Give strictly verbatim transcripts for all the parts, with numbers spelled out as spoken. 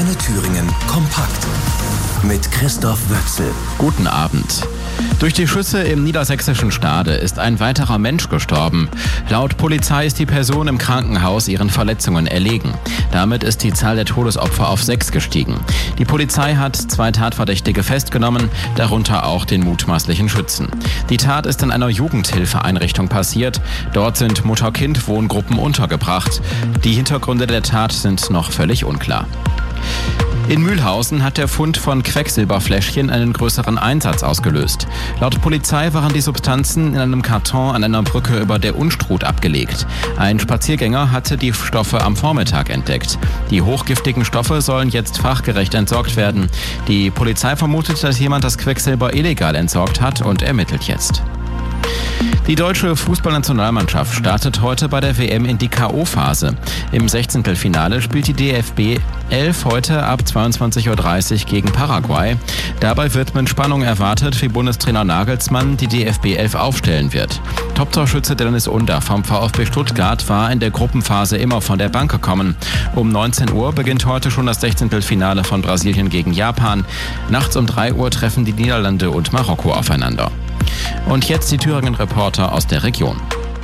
Antenne Thüringen kompakt mit Christoph Wöchsel. Guten Abend. Durch die Schüsse im niedersächsischen Stade ist ein weiterer Mensch gestorben. Laut Polizei ist die Person im Krankenhaus ihren Verletzungen erlegen. Damit ist die Zahl der Todesopfer auf sechs gestiegen. Die Polizei hat zwei Tatverdächtige festgenommen, darunter auch den mutmaßlichen Schützen. Die Tat ist in einer Jugendhilfeeinrichtung passiert. Dort sind Mutter-Kind-Wohngruppen untergebracht. Die Hintergründe der Tat sind noch völlig unklar. In Mühlhausen hat der Fund von Quecksilberfläschchen einen größeren Einsatz ausgelöst. Laut Polizei waren die Substanzen in einem Karton an einer Brücke über der Unstrut abgelegt. Ein Spaziergänger hatte die Stoffe am Vormittag entdeckt. Die hochgiftigen Stoffe sollen jetzt fachgerecht entsorgt werden. Die Polizei vermutet, dass jemand das Quecksilber illegal entsorgt hat und ermittelt jetzt. Die deutsche Fußballnationalmannschaft startet heute bei der W M in die K O-Phase. Im Sechzehntelfinale spielt die D F B elf heute ab zweiundzwanzig Uhr dreißig gegen Paraguay. Dabei wird mit Spannung erwartet, wie Bundestrainer Nagelsmann die D F B elf aufstellen wird. Top-Torschütze Dennis Under vom VfB Stuttgart war in der Gruppenphase immer von der Bank gekommen. Um neunzehn Uhr beginnt heute schon das Sechzehntelfinale von Brasilien gegen Japan. Nachts um drei Uhr treffen die Niederlande und Marokko aufeinander. Und jetzt die Thüringen-Reporter aus der Region.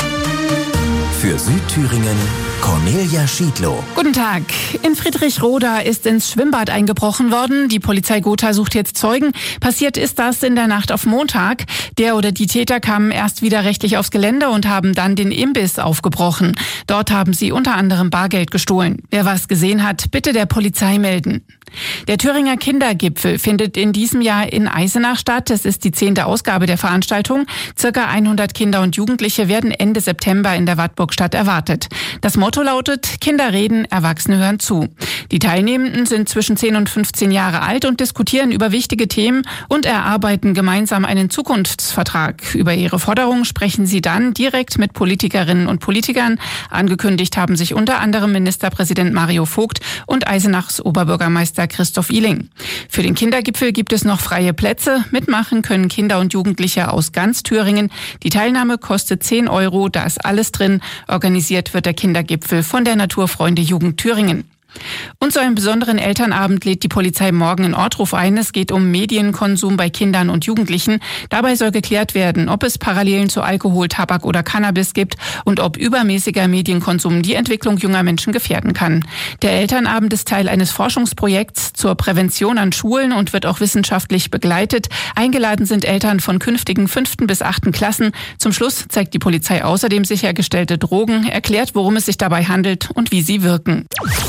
Für Südthüringen Cornelia Schiedlow. Guten Tag. In Friedrichroda ist ins Schwimmbad eingebrochen worden. Die Polizei Gotha sucht jetzt Zeugen. Passiert ist das in der Nacht auf Montag. Der oder die Täter kamen erst widerrechtlich aufs Gelände und haben dann den Imbiss aufgebrochen. Dort haben sie unter anderem Bargeld gestohlen. Wer was gesehen hat, bitte der Polizei melden. Der Thüringer Kindergipfel findet in diesem Jahr in Eisenach statt. Es ist die zehnte Ausgabe der Veranstaltung. Circa hundert Kinder und Jugendliche werden Ende September in der Wartburgstadt erwartet. Das Motto lautet: Kinder reden, Erwachsene hören zu. Die Teilnehmenden sind zwischen zehn und fünfzehn Jahre alt und diskutieren über wichtige Themen und erarbeiten gemeinsam einen Zukunftsvertrag. Über ihre Forderungen sprechen sie dann direkt mit Politikerinnen und Politikern. Angekündigt haben sich unter anderem Ministerpräsident Mario Vogt und Eisenachs Oberbürgermeister Christoph Ihling. Für den Kindergipfel gibt es noch freie Plätze. Mitmachen können Kinder und Jugendliche aus ganz Thüringen. Die Teilnahme kostet zehn Euro, da ist alles drin. Organisiert wird der Kindergipfel von der Naturfreunde Jugend Thüringen. Und zu einem besonderen Elternabend lädt die Polizei morgen in Ortruf ein. Es geht um Medienkonsum bei Kindern und Jugendlichen. Dabei soll geklärt werden, ob es Parallelen zu Alkohol, Tabak oder Cannabis gibt und ob übermäßiger Medienkonsum die Entwicklung junger Menschen gefährden kann. Der Elternabend ist Teil eines Forschungsprojekts zur Prävention an Schulen und wird auch wissenschaftlich begleitet. Eingeladen sind Eltern von künftigen fünften bis achten Klassen. Zum Schluss zeigt die Polizei außerdem sichergestellte Drogen, erklärt, worum es sich dabei handelt und wie sie wirken.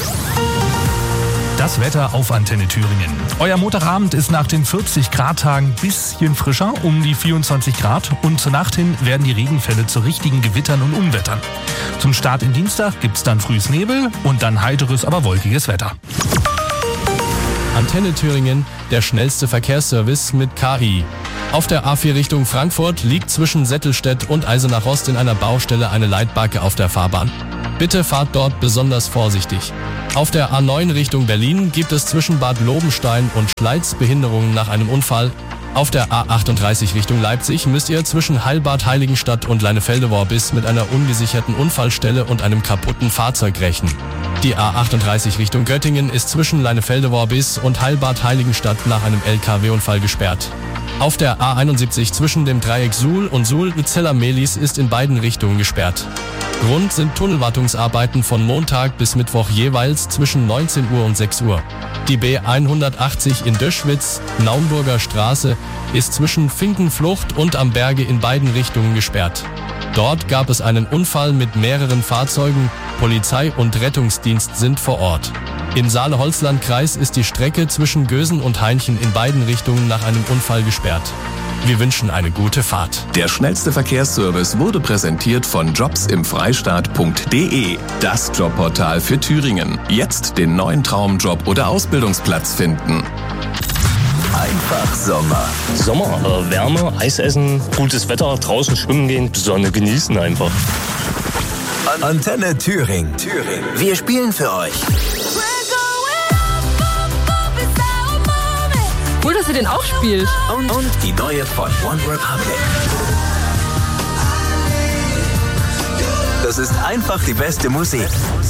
Das Wetter auf Antenne Thüringen. Euer Montagabend ist nach den vierzig Grad Tagen bisschen frischer, um die vierundzwanzig Grad. Und zur Nacht hin werden die Regenfälle zu richtigen Gewittern und Unwettern. Zum Start in Dienstag gibt's dann frühes Nebel und dann heiteres, aber wolkiges Wetter. Antenne Thüringen, der schnellste Verkehrsservice mit K I. Auf der A vier Richtung Frankfurt liegt zwischen Settelstedt und Eisenach Ost in einer Baustelle eine Leitbacke auf der Fahrbahn. Bitte fahrt dort besonders vorsichtig. Auf der A neun Richtung Berlin gibt es zwischen Bad Lobenstein und Schleiz Behinderungen nach einem Unfall. Auf der A achtunddreißig Richtung Leipzig müsst ihr zwischen Heilbad Heiligenstadt und Leinefeldeworbis mit einer ungesicherten Unfallstelle und einem kaputten Fahrzeug rechnen. Die A achtunddreißig Richtung Göttingen ist zwischen Leinefeldeworbis und Heilbad Heiligenstadt nach einem L K W-Unfall gesperrt. Auf der A einundsiebzig zwischen dem Dreieck Suhl und Suhl-Zeller-Mehlis ist in beiden Richtungen gesperrt. Grund sind Tunnelwartungsarbeiten von Montag bis Mittwoch jeweils zwischen neunzehn Uhr und sechs Uhr. Die B hundertachtzig in Döschwitz, Naumburger Straße, ist zwischen Finkenflucht und am Berge in beiden Richtungen gesperrt. Dort gab es einen Unfall mit mehreren Fahrzeugen. Polizei und Rettungsdienst sind vor Ort. Im Saale-Holzland-Kreis ist die Strecke zwischen Gösen und Hainchen in beiden Richtungen nach einem Unfall gesperrt. Wir wünschen eine gute Fahrt. Der schnellste Verkehrsservice wurde präsentiert von jobs im freistaat punkt de. Das Jobportal für Thüringen. Jetzt den neuen Traumjob oder Ausbildungsplatz finden. Einfach Sommer. Sommer, äh, Wärme, Eis essen, gutes Wetter, draußen schwimmen gehen, Sonne genießen einfach. Antenne Thüringen. Thüringen. Wir spielen für euch. Cool, dass ihr den auch spielt. Und, und die neue von One Republic. Das ist einfach die beste Musik.